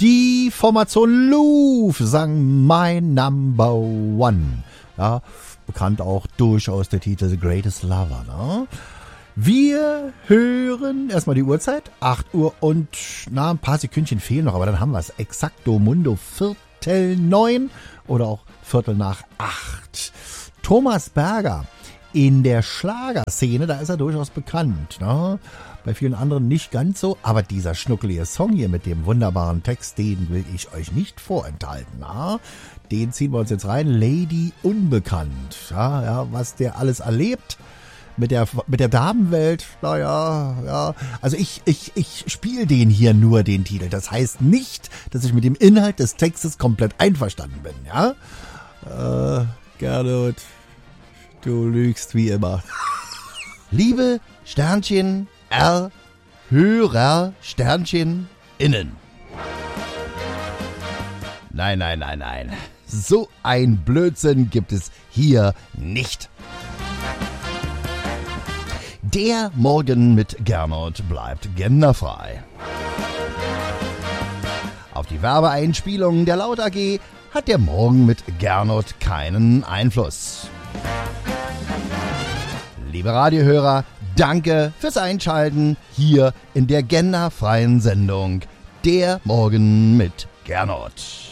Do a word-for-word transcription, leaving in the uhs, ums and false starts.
Die Formation Louvre sang My Number One. Ja, bekannt auch durchaus der Titel The Greatest Lover. Ne? Wir hören erstmal die Uhrzeit. acht Uhr und na, ein paar Sekündchen fehlen noch, aber dann haben wir es. Exacto Mundo Viertel neun oder auch Viertel nach acht. Thomas Berger in der Schlagerszene, da ist er durchaus bekannt. Ne? Bei vielen anderen nicht ganz so, aber dieser schnuckelige Song hier mit dem wunderbaren Text, den will ich euch nicht vorenthalten. Na? Den ziehen wir uns jetzt rein. Lady Unbekannt. Ja, ja, was der alles erlebt mit der, mit der Damenwelt, naja, ja. Also ich, ich, ich spiele den hier nur, den Titel. Das heißt nicht, dass ich mit dem Inhalt des Textes komplett einverstanden bin, ja. Äh, Gernot, du lügst wie immer. Liebe Sternchen R, Hörer, Sternchen, innen. Nein, nein, nein, nein. So ein Blödsinn gibt es hier nicht. Der Morgen mit Gernot bleibt genderfrei. Auf die Werbeeinspielungen der Laut A G hat der Morgen mit Gernot keinen Einfluss. Liebe Radiohörer, danke fürs Einschalten hier in der genderfreien Sendung Der Morgen mit Gernot.